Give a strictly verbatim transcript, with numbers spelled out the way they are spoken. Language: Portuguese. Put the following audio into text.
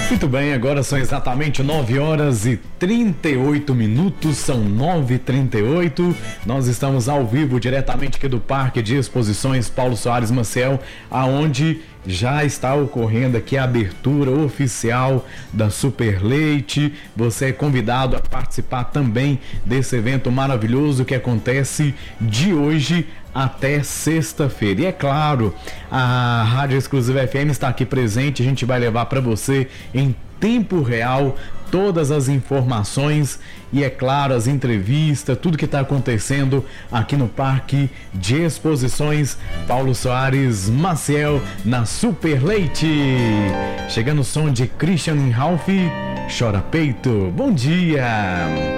Muito bem, agora são exatamente nove horas e trinta e oito minutos, são nove e trinta e oito. Nós estamos ao vivo diretamente aqui do Parque de Exposições Paulo Soares Maciel, aonde já está ocorrendo aqui a abertura oficial da Super Leite. Você é convidado a participar também desse evento maravilhoso que acontece de hoje até sexta-feira. E é claro, a Rádio Exclusiva F M está aqui presente, a gente vai levar para você em tempo real todas as informações e, é claro, as entrevistas, tudo que está acontecendo aqui no Parque de Exposições Paulo Soares Maciel, na Super Leite. Chegando o som de Christian Ralph, Chora Peito. Bom dia!